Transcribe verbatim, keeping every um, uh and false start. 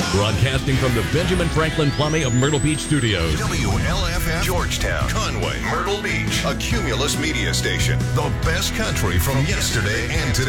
Broadcasting from the Benjamin Franklin Plumbing of Myrtle Beach Studios. W L F F, Georgetown, Conway, Myrtle Beach, a Cumulus media station. The best country from yesterday and today.